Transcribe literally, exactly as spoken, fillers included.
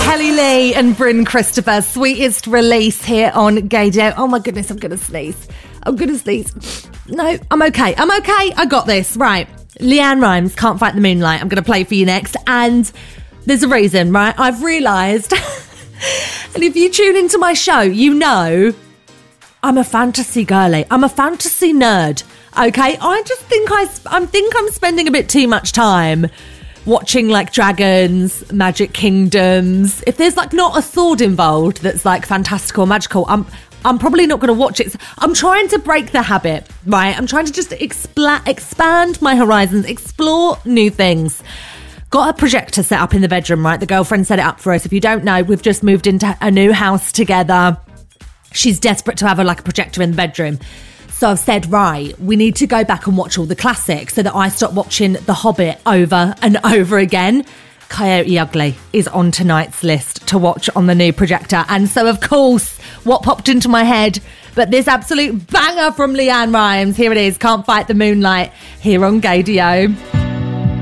Kelly Lee and Bryn Christopher, sweetest release here on Gaydio. Oh my goodness, I'm going to sneeze. I'm going to sneeze. No, I'm okay. I'm okay. I got this. Right. Leanne Rimes, Can't Fight the Moonlight. I'm going to play for you next. And there's a reason, right? I've realised, and if you tune into my show, you know I'm a fantasy girly. I'm a fantasy nerd. Okay? I just think I, I think I'm spending a bit too much time watching like dragons, magic kingdoms. If there's like not a sword involved that's like fantastical, magical, I'm I'm probably not going to watch it. I'm trying to break the habit, right? I'm trying to just expla- expand my horizons, explore new things. Got a projector set up in the bedroom, right? The girlfriend set it up for us. If you don't know, we've just moved into a new house together. She's desperate to have a, like a projector in the bedroom. So I've said, right, we need to go back and watch all the classics so that I stop watching The Hobbit over and over again. Coyote Ugly is on tonight's list to watch on the new projector. And so, of course, what popped into my head, but this absolute banger from Leanne Rimes. Here it is, Can't Fight the Moonlight, here on Gaydio.